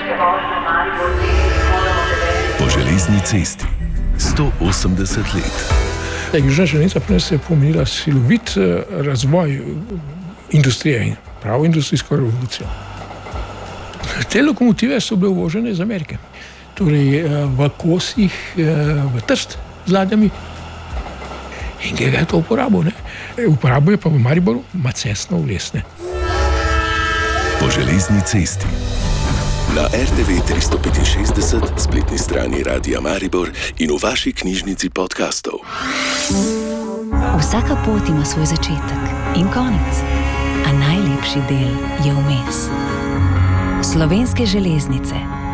Po železni cesti 180 let. Južna železnica pri nas je pomenila silovit razvoj industrije in pravo industrijsko revolucijo. Te lokomotive so bile uvožene iz Amerike, torej v kosih, v Trst z ladjami. In kje je to uporabil? Uporabil je pa v Mariboru macesno vlesne. Po železni cesti. Na RTV 365, spletni strani Radia Maribor in v vaši knjižnici podcastov. Vsaka pot ima svoj začetek in konec, a najlepši del je vmes. Slovenske železnice.